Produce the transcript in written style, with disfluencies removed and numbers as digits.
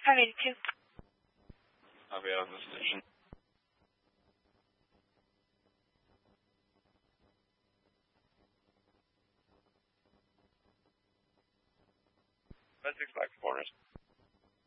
582. I'll be out of the station. That's 65 quarters.